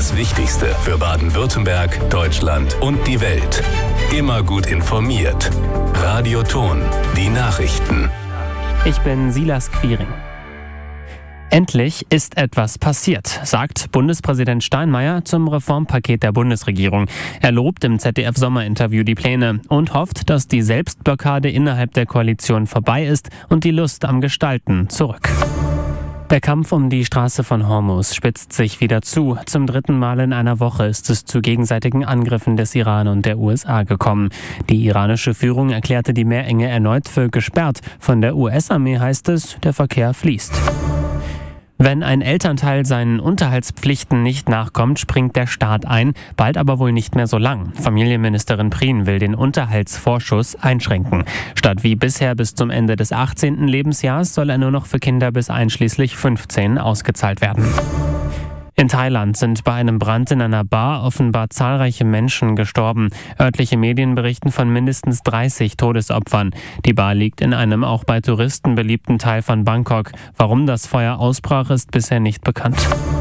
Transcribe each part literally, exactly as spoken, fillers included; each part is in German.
Das Wichtigste für Baden-Württemberg, Deutschland und die Welt. Immer gut informiert. Radio Ton, die Nachrichten. Ich bin Silas Quiring. Endlich ist etwas passiert, sagt Bundespräsident Steinmeier zum Reformpaket der Bundesregierung. Er lobt im Z D F-Sommerinterview die Pläne und hofft, dass die Selbstblockade innerhalb der Koalition vorbei ist und die Lust am Gestalten zurück. Der Kampf um die Straße von Hormuz spitzt sich wieder zu. Zum dritten Mal in einer Woche ist es zu gegenseitigen Angriffen des Iran und der U S A gekommen. Die iranische Führung erklärte die Meerenge erneut für gesperrt. Von der U S-Armee heißt es, der Verkehr fließt. Wenn ein Elternteil seinen Unterhaltspflichten nicht nachkommt, springt der Staat ein, bald aber wohl nicht mehr so lang. Familienministerin Prien will den Unterhaltsvorschuss einschränken. Statt wie bisher bis zum Ende des achtzehnten Lebensjahres soll er nur noch für Kinder bis einschließlich fünfzehn ausgezahlt werden. In Thailand sind bei einem Brand in einer Bar offenbar zahlreiche Menschen gestorben. Örtliche Medien berichten von mindestens dreißig Todesopfern. Die Bar liegt in einem auch bei Touristen beliebten Teil von Bangkok. Warum das Feuer ausbrach, ist bisher nicht bekannt.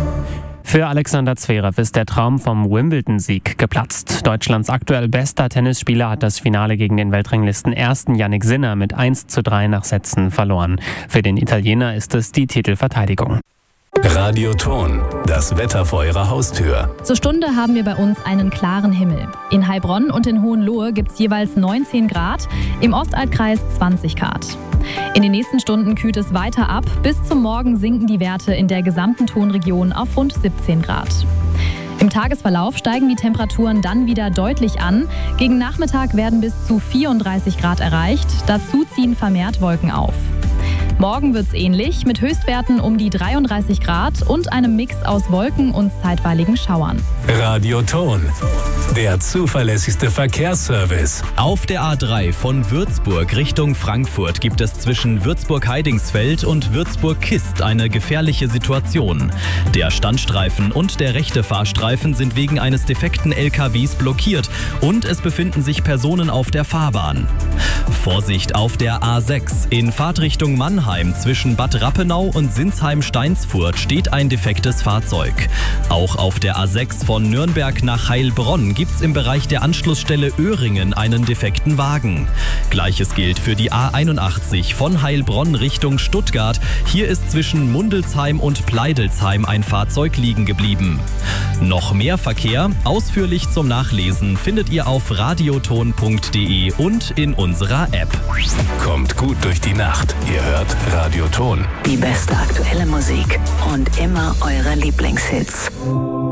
Für Alexander Zverev ist der Traum vom Wimbledon-Sieg geplatzt. Deutschlands aktuell bester Tennisspieler hat das Finale gegen den Weltranglisten ersten Jannik Sinner mit eins zu drei nach Sätzen verloren. Für den Italiener ist es die Titelverteidigung. Radio Ton, das Wetter vor Ihrer Haustür. Zur Stunde haben wir bei uns einen klaren Himmel. In Heilbronn und in Hohenlohe gibt es jeweils neunzehn Grad, im Ostalbkreis zwanzig Grad. In den nächsten Stunden kühlt es weiter ab. Bis zum Morgen sinken die Werte in der gesamten Tonregion auf rund siebzehn Grad. Im Tagesverlauf steigen die Temperaturen dann wieder deutlich an. Gegen Nachmittag werden bis zu vierunddreißig Grad erreicht. Dazu ziehen vermehrt Wolken auf. Morgen wird's ähnlich, mit Höchstwerten um die dreiunddreißig Grad und einem Mix aus Wolken und zeitweiligen Schauern. Radio Ton, der zuverlässigste Verkehrsservice. Auf der A drei von Würzburg Richtung Frankfurt gibt es zwischen Würzburg-Heidingsfeld und Würzburg-Kist eine gefährliche Situation. Der Standstreifen und der rechte Fahrstreifen sind wegen eines defekten L K Ws blockiert und es befinden sich Personen auf der Fahrbahn. Vorsicht auf der A sechs in Fahrtrichtung Mannheim. Zwischen Bad Rappenau und Sinsheim-Steinsfurt steht ein defektes Fahrzeug. Auch auf der A sechs von Nürnberg nach Heilbronn gibt es im Bereich der Anschlussstelle Öhringen einen defekten Wagen. Gleiches gilt für die A einundachtzig von Heilbronn Richtung Stuttgart. Hier ist zwischen Mundelsheim und Pleidelsheim ein Fahrzeug liegen geblieben. Noch mehr Verkehr, ausführlich zum Nachlesen, findet ihr auf radioton punkt de und in unserer App. Kommt gut durch die Nacht. Ihr hört Radio Ton. Die beste aktuelle Musik und immer eure Lieblingshits.